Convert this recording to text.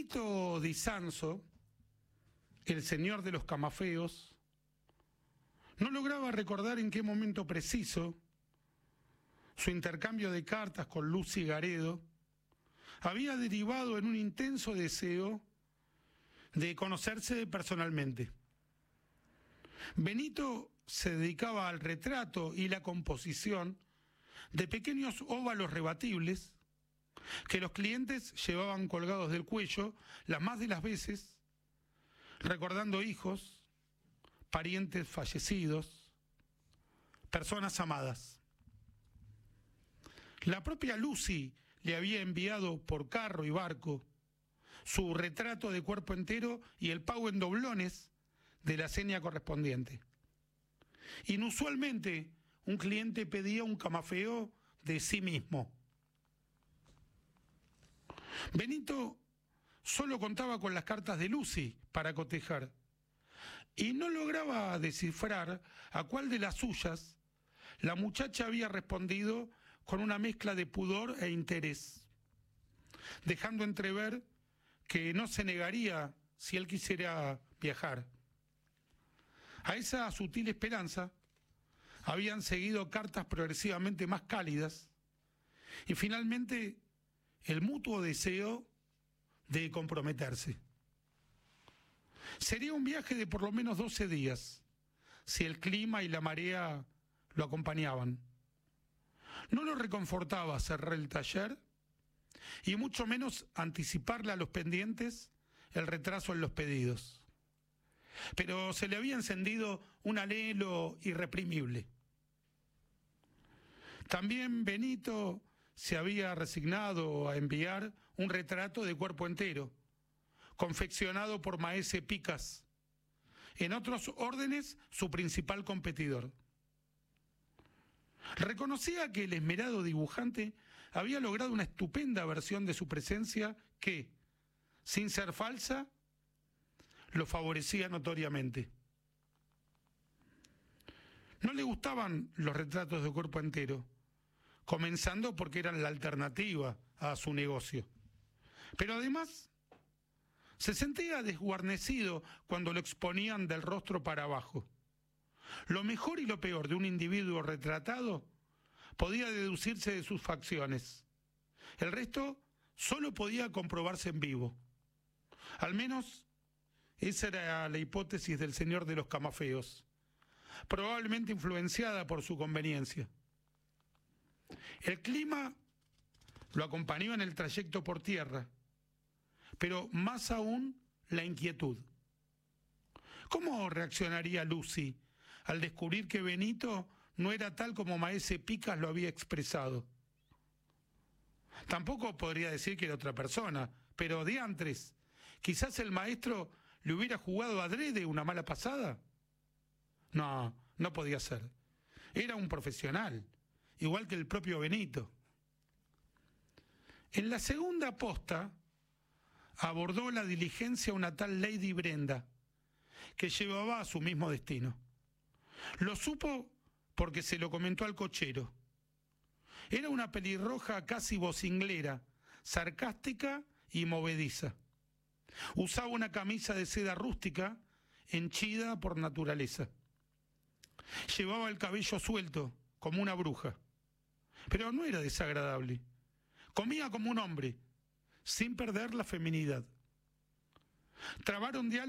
Benito di Sanzo, el señor de los camafeos, no lograba recordar en qué momento preciso su intercambio de cartas con Lucy Garedo había derivado en un intenso deseo de conocerse personalmente. Benito se dedicaba al retrato y la composición de pequeños óvalos rebatibles que los clientes llevaban colgados del cuello las más de las veces, recordando hijos, parientes fallecidos, personas amadas. La propia Lucy le había enviado por carro y barco su retrato de cuerpo entero y el pago en doblones de la seña correspondiente. Inusualmente, un cliente pedía un camafeo de sí mismo. Benito solo contaba con las cartas de Lucy para cotejar y no lograba descifrar a cuál de las suyas la muchacha había respondido con una mezcla de pudor e interés, dejando entrever que no se negaría si él quisiera viajar. A esa sutil esperanza habían seguido cartas progresivamente más cálidas y finalmente el mutuo deseo de comprometerse. Sería un viaje de por lo menos 12 días, si el clima y la marea lo acompañaban. No lo reconfortaba cerrar el taller y mucho menos anticiparle a los pendientes el retraso en los pedidos. Pero se le había encendido un anhelo irreprimible. También Benito se había resignado a enviar un retrato de cuerpo entero, confeccionado por Maese Picas, en otros órdenes su principal competidor. Reconocía que el esmerado dibujante había logrado una estupenda versión de su presencia que, sin ser falsa, lo favorecía notoriamente. No le gustaban los retratos de cuerpo entero, comenzando porque eran la alternativa a su negocio. Pero además, se sentía desguarnecido cuando lo exponían del rostro para abajo. Lo mejor y lo peor de un individuo retratado podía deducirse de sus facciones. El resto solo podía comprobarse en vivo. Al menos esa era la hipótesis del señor de los camafeos, probablemente influenciada por su conveniencia. El clima lo acompañó en el trayecto por tierra, pero más aún la inquietud. ¿Cómo reaccionaría Lucy al descubrir que Benito no era tal como Maese Picas lo había expresado? Tampoco podría decir que era otra persona, pero diantres, quizás el maestro le hubiera jugado adrede una mala pasada. No, no podía ser. Era un profesional, igual que el propio Benito. En la segunda posta abordó la diligencia una tal Lady Brenda, que llevaba a su mismo destino. Lo supo porque se lo comentó al cochero. Era una pelirroja casi vocinglera, sarcástica y movediza. Usaba una camisa de seda rústica, henchida por naturaleza. Llevaba el cabello suelto, como una bruja. Pero no era desagradable. Comía como un hombre, sin perder la feminidad. Trabaron diálogo